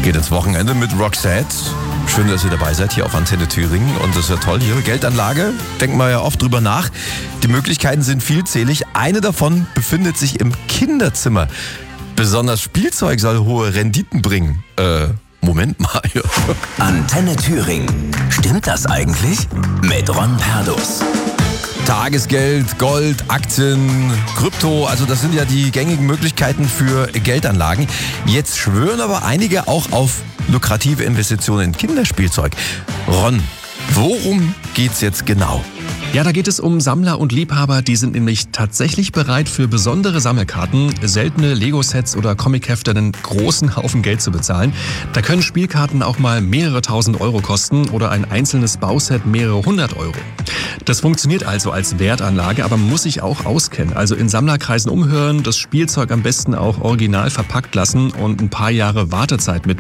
Geht ins Wochenende mit Roxette. Schön, dass ihr dabei seid hier auf Antenne Thüringen. Und das ist ja toll hier. Geldanlage, denken wir ja oft drüber nach. Die Möglichkeiten sind vielzählig. Eine davon befindet sich im Kinderzimmer. Besonders Spielzeug soll hohe Renditen bringen. Moment mal. Antenne Thüringen. Stimmt das eigentlich? Mit Ron Perdus. Tagesgeld, Gold, Aktien, Krypto, also das sind ja die gängigen Möglichkeiten für Geldanlagen. Jetzt schwören aber einige auch auf lukrative Investitionen in Kinderspielzeug. Ron, worum geht's jetzt genau? Ja, da geht es um Sammler und Liebhaber, die sind nämlich tatsächlich bereit, für besondere Sammelkarten, seltene Lego-Sets oder Comichefte einen großen Haufen Geld zu bezahlen. Da können Spielkarten auch mal mehrere tausend Euro kosten oder ein einzelnes Bauset mehrere hundert Euro. Das funktioniert also als Wertanlage, aber man muss sich auch auskennen. Also in Sammlerkreisen umhören, das Spielzeug am besten auch original verpackt lassen und ein paar Jahre Wartezeit mit